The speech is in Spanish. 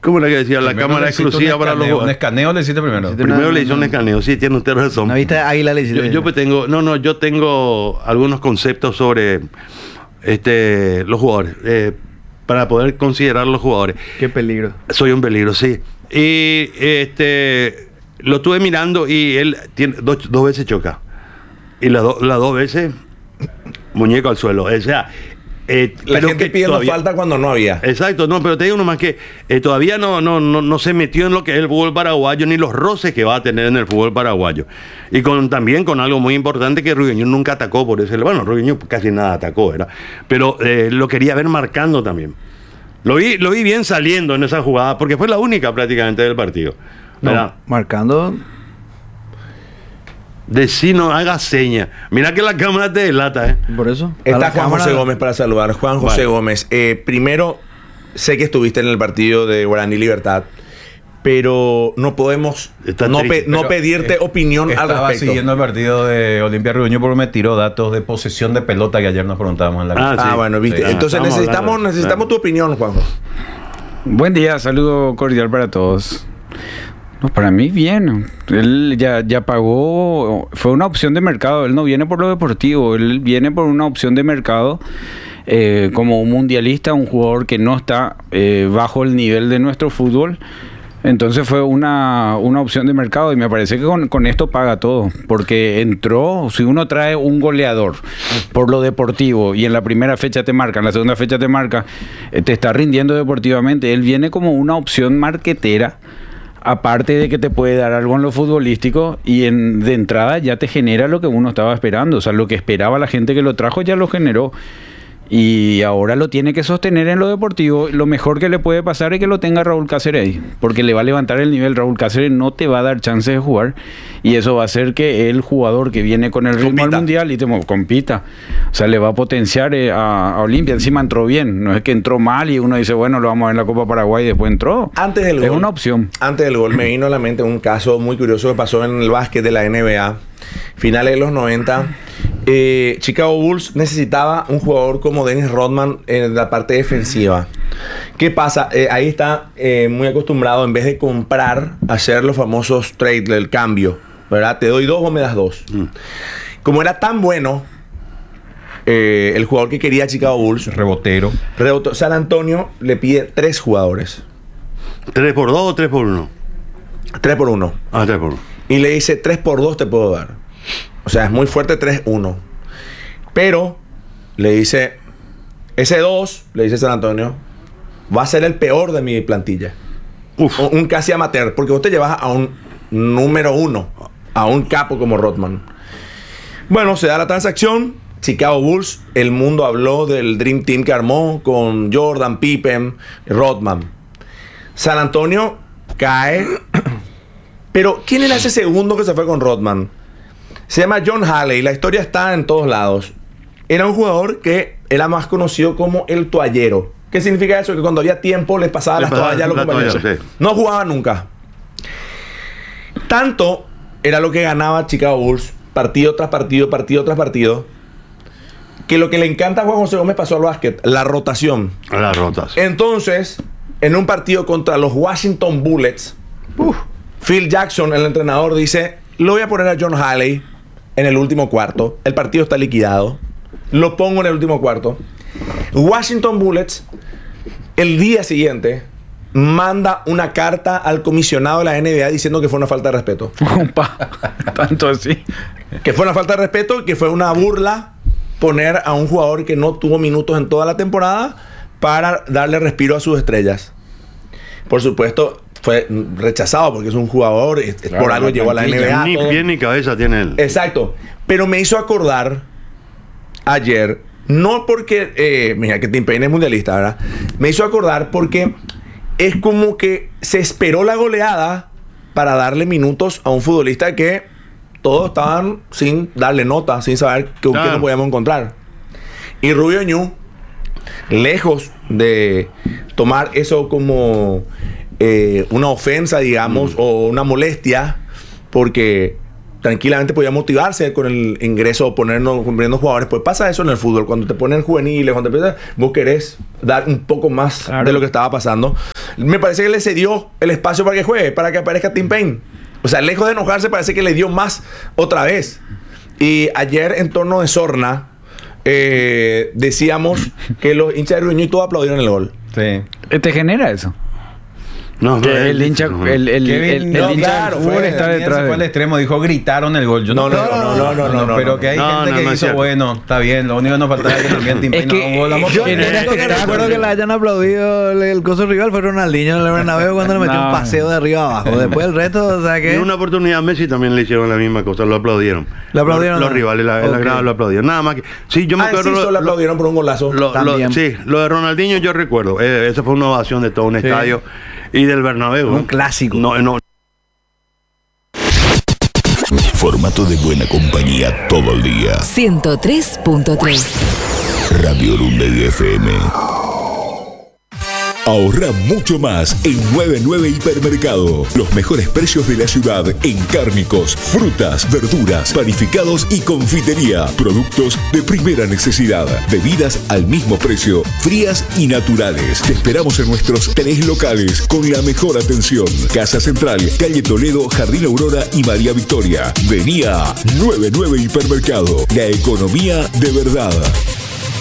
¿Cómo era que decía? La cámara exclusiva para los ¿Un jugadores. escaneo le hiciste primero? Primero le hice un escaneo, sí, tiene usted razón. ¿No viste Águila le hiciste? Yo tengo algunos conceptos sobre los jugadores, para poder considerar los jugadores. Qué peligro. Soy un peligro, sí. Y lo estuve mirando y él tiene dos veces choca. Y las dos veces, muñeco al suelo. O sea, la gente pidiendo falta cuando no había. Exacto, no, pero te digo nomás que todavía no se metió en lo que es el fútbol paraguayo, ni los roces que va a tener en el fútbol paraguayo. Y también con algo muy importante, que Rubiño nunca atacó por ese. Bueno, Rubiño casi nada atacó, ¿verdad? Pero lo quería ver marcando también. Lo vi bien saliendo en esa jugada, porque fue la única prácticamente del partido. No, marcando. No haga seña. Mira que la cámara te delata, ¿eh? Por eso. Está Juan José Gómez para saludar. Juan José Gómez, primero, sé que estuviste en el partido de Guaraní Libertad, pero no podemos no pedirte opinión al respecto. Estaba siguiendo el partido de Olimpia Rubiño porque me tiró datos de posesión de pelota que ayer nos preguntábamos en la casa. Sí. Bueno, viste. Sí. Entonces necesitamos tu opinión, Juanjo. Buen día, saludo cordial para todos. No, para mí bien. Él ya pagó, fue una opción de mercado. Él no viene por lo deportivo, él viene por una opción de mercado. Como un mundialista, un jugador que no está bajo el nivel de nuestro fútbol. Entonces fue una opción de mercado y me parece que con esto paga todo, porque entró, si uno trae un goleador por lo deportivo y en la primera fecha te marca, en la segunda fecha te marca, te está rindiendo deportivamente. Él viene como una opción marquetera, aparte de que te puede dar algo en lo futbolístico y de entrada ya te genera lo que uno estaba esperando. O sea, lo que esperaba la gente que lo trajo ya lo generó. Y ahora lo tiene que sostener en lo deportivo. Lo mejor que le puede pasar es que lo tenga Raúl Cáceres, porque le va a levantar el nivel. Raúl Cáceres no te va a dar chance de jugar y eso va a hacer que el jugador que viene con el ritmo al mundial y compita. O sea, le va a potenciar a Olimpia. Encima entró bien, no es que entró mal y uno dice, bueno, lo vamos a ver en la Copa Paraguay y después entró. Antes del gol, es una opción. Antes del gol me vino a la mente un caso muy curioso que pasó en el básquet de la NBA, finales de los 90. Chicago Bulls necesitaba un jugador como Dennis Rodman en la parte defensiva. ¿Qué pasa? Ahí está muy acostumbrado, en vez de comprar, hacer los famosos trades, el cambio, ¿verdad? Te doy 2 o me das 2. Como era tan bueno el jugador que quería Chicago Bulls, Rebotero. San Antonio le pide 3 jugadores. ¿3 por 2 o 3 por 1? 3 por 1. 3 por 1. Y le dice 3 por 2 te puedo dar. O sea, es muy fuerte 3-1. Pero le dice, ese 2, le dice San Antonio, va a ser el peor de mi plantilla. Un casi amateur, porque vos te llevas a un número 1, a un capo como Rodman. Bueno, se da la transacción. Chicago Bulls, el mundo habló del Dream Team que armó con Jordan, Pippen, Rodman. San Antonio cae. Pero ¿quién era ese segundo que se fue con Rodman? Se llama John Halley. La historia está en todos lados. Era un jugador que era más conocido como el toallero. ¿Qué significa eso? Que cuando había tiempo les pasaba las toallas a los compañeros. Sí. No jugaba nunca. Tanto era lo que ganaba Chicago Bulls, partido tras partido, partido tras partido, que lo que le encanta a Juan José Gómez pasó al básquet, la rotación. La rotación. Entonces, en un partido contra los Washington Bullets, Phil Jackson, el entrenador, dice, lo voy a poner a John Halley en el último cuarto. El partido está liquidado. Lo pongo en el último cuarto. Washington Bullets, el día siguiente, manda una carta al comisionado de la NBA diciendo que fue una falta de respeto. Tanto así. Que fue una falta de respeto y que fue una burla poner a un jugador que no tuvo minutos en toda la temporada para darle respiro a sus estrellas. Por supuesto, fue rechazado porque es un jugador, claro, por algo llegó a la NBA. Ni pie ni cabeza tiene él. Exacto. Pero me hizo acordar ayer, no porque, mira, que Tim Payne es mundialista, ¿verdad? Me hizo acordar porque es como que se esperó la goleada para darle minutos a un futbolista que todos estaban sin darle nota, sin saber qué nos podíamos encontrar. Y Rubio Ñu, lejos de tomar eso como una ofensa, digamos, o una molestia, porque tranquilamente podía motivarse con el ingreso, poniendo jugadores. Pues pasa eso en el fútbol. Cuando te ponen juveniles, cuando te empiezas, vos querés dar un poco más de lo que estaba pasando. Me parece que le cedió el espacio para que juegue, para que aparezca Tim Payne. O sea, lejos de enojarse, parece que le dio más otra vez. Y ayer, en torno de Sorna, decíamos que los hinchas de Ruiz Ño y todos aplaudieron el gol. Sí. ¿Te genera eso? No, Que el hincha, el Kevin, hincha claro, del fútbol fue- está Fue detrás al de... extremo, dijo gritaron el gol. Yo No, pero que hay no, gente no, que no es hizo, cierto. bueno, está bien, lo único que nos faltaba es que también Tim Es Payne que, no gol, vamos Yo a el poner. único que recuerdo que le hayan aplaudido el coso rival fue Ronaldinho en el Bernabéu cuando le metió No. un paseo de arriba abajo. Después el resto, o sea Y que... en una oportunidad Messi también le hicieron la misma cosa, lo aplaudieron. ¿Lo aplaudieron? Los rivales, en la Ok. grada lo aplaudieron. Nada más que. Sí, yo me acuerdo. Enciso le aplaudieron por un golazo. También. Sí, lo de Ronaldinho yo recuerdo. Esa fue una ovación de todo un estadio y del Bernabéu. Un clásico. No. Formato de buena compañía todo el día. 103.3. Radio Lunday FM. Ahorra mucho más en 99 Hipermercado. Los mejores precios de la ciudad en cárnicos, frutas, verduras, panificados y confitería. Productos de primera necesidad. Bebidas al mismo precio, frías y naturales. Te esperamos en nuestros 3 locales con la mejor atención. Casa Central, Calle Toledo, Jardín Aurora y María Victoria. Vení a 99 Hipermercado. La economía de verdad.